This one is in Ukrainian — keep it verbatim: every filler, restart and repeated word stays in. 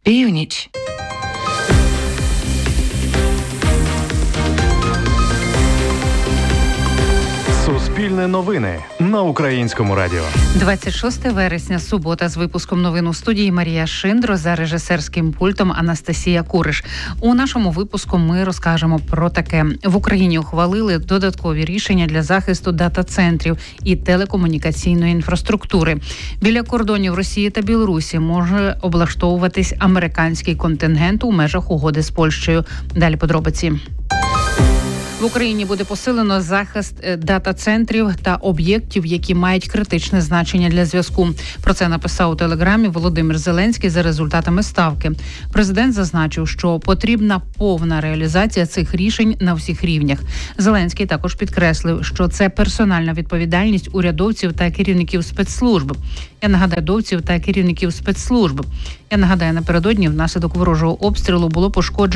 Північ. Суспільне новини на Українському радіо. двадцять шостого вересня, субота, з випуском новин у студії Марія Шиндро, за режисерським пультом Анастасія Куриш. У нашому випуску ми розкажемо про таке. В Україні ухвалили додаткові рішення для захисту дата-центрів і телекомунікаційної інфраструктури. Біля кордонів Росії та Білорусі може облаштовуватись американський контингент у межах угоди з Польщею. Далі подробиці. В Україні буде посилено захист дата-центрів та об'єктів, які мають критичне значення для зв'язку. Про це написав у телеграмі Володимир Зеленський за результатами ставки. Президент зазначив, що потрібна повна реалізація цих рішень на всіх рівнях. Зеленський також підкреслив, що це персональна відповідальність урядовців та керівників спецслужб. Я нагадаю, урядовців та керівників спецслужб. Я нагадаю, напередодні внаслідок ворожого обстрілу було пошкоджено